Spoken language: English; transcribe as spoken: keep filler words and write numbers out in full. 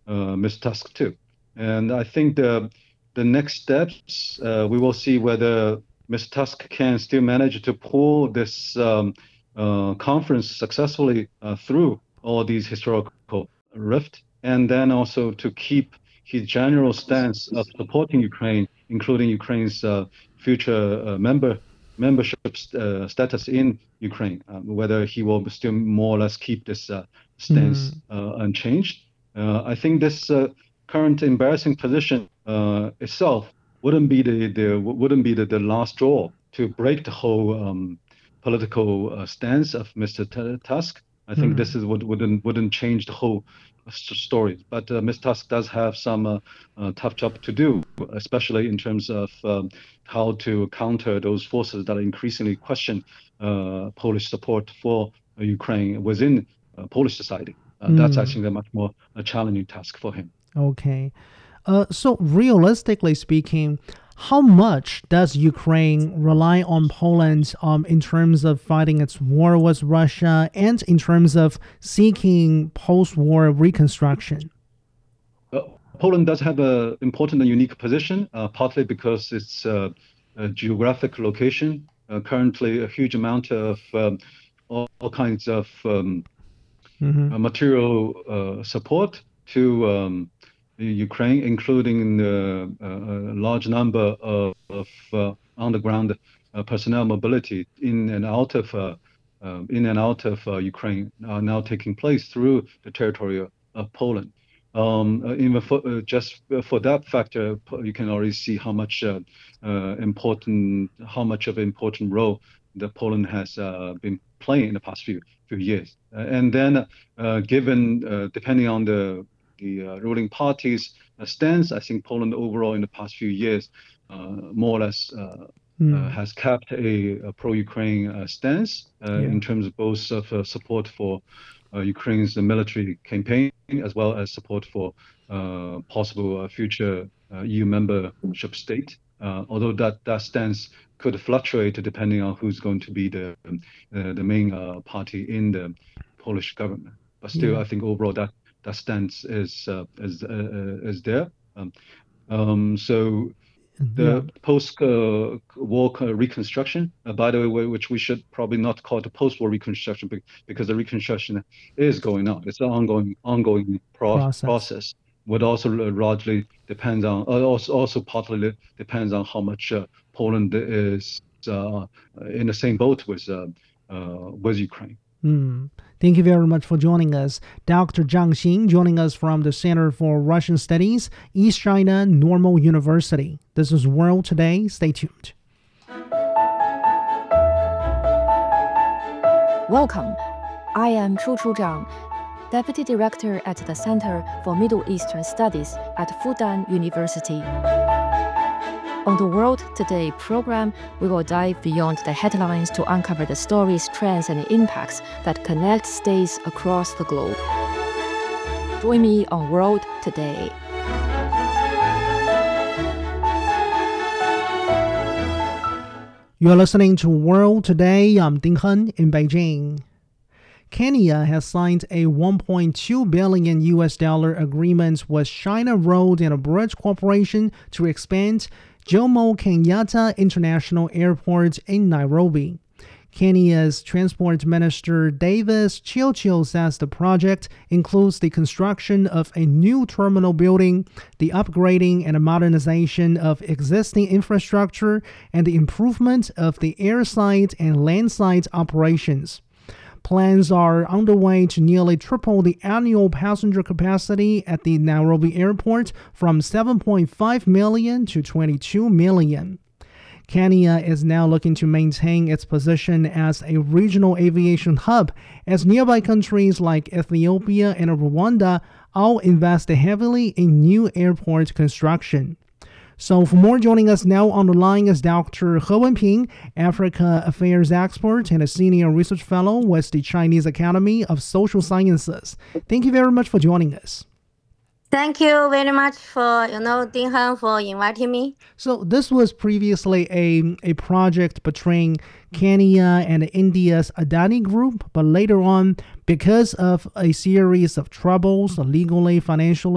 uh, Mister Tusk too. And I think the the next steps uh, we will see whether Mister Tusk can still manage to pull this um, uh, conference successfully uh, through all these historical rift, and then also to keep his general stance of supporting Ukraine, including Ukraine's uh, future uh, member membership uh, status in Ukraine, um, whether he will still more or less keep this uh, stance Mm, uh, unchanged. Uh, I think this uh, current embarrassing position uh, itself wouldn't be the, the wouldn't be the, the last straw to break the whole um, political uh, stance of Mister Tusk. I think this mm. is what wouldn't wouldn't change the whole story. But uh, Mister Tusk does have some uh, uh, tough job to do, especially in terms of um, how to counter those forces that increasingly question uh, Polish support for uh, Ukraine within uh, Polish society. Uh, that's, I Mm, think, a much more a challenging task for him. okay. Uh, so realistically speaking, how much does Ukraine rely on Poland um, in terms of fighting its war with Russia and in terms of seeking post-war reconstruction? Uh, Poland does have an important and unique position, uh, partly because its uh, uh, geographic location. Uh, currently, a huge amount of um, all, all kinds of um, Mm-hmm. uh, material uh, support to um, Ukraine, including uh, a large number of, of uh, underground uh, personnel mobility in and out of uh, uh, in and out of uh, Ukraine are now taking place through the territory of Poland. Um, uh, even for, uh, just for that factor, you can already see how much uh, uh, important, how much of an important role that Poland has uh, been playing in the past few few years. Uh, and then, uh, given uh, depending on the the uh, ruling party's uh, stance, I think Poland overall in the past few years, uh, more or less. Uh, uh, Mm, has kept a, a pro-Ukraine uh, stance uh, yeah. in terms of both of uh, support for uh, Ukraine's military campaign as well as support for uh, possible uh, future uh, E U membership state. Uh, although that, that stance could fluctuate depending on who's going to be the uh, the main uh, party in the Polish government. But still, Yeah. I think overall that that stance is uh, is uh, is there. Um, um, so Yeah. the post-war uh, reconstruction, uh, by the way, which we should probably not call it the post-war reconstruction because the reconstruction is going on. It's an ongoing, ongoing pro Process. process. Would also largely depends on, uh, also, also partly depends on how much uh, Poland is uh, in the same boat with uh, uh, with Ukraine. Mm. Thank you very much for joining us. Doctor Zhang Xin joining us from the Center for Russian Studies, East China Normal University. This is World Today. Stay tuned. Welcome. I am Chu Chu Zhang, Deputy Director at the Center for Middle Eastern Studies at Fudan University. On the World Today program, we will dive beyond the headlines to uncover the stories, trends, and impacts that connect states across the globe. Join me on World Today. You are listening to World Today. I'm Ding Hen in Beijing. Kenya has signed a one point two billion U S dollar agreement with China Road and Bridge Corporation to expand Jomo Kenyatta International Airport in Nairobi. Kenya's Transport Minister Davis Chilchil says the project includes the construction of a new terminal building, the upgrading and modernization of existing infrastructure, and the improvement of the airside and landside operations. Plans are underway to nearly triple the annual passenger capacity at the Nairobi airport from seven point five million to twenty-two million. Kenya is now looking to maintain its position as a regional aviation hub as nearby countries like Ethiopia and Rwanda all invest heavily in new airport construction. So for more, joining us now on the line is Doctor He Wenping, Africa Affairs expert and a senior research fellow with the Chinese Academy of Social Sciences. Thank you very much for joining us. Thank you very much for, you know, Ding Han for inviting me. So this was previously a, a project between Kenya and India's Adani Group, but later on, because of a series of troubles, legally, financially,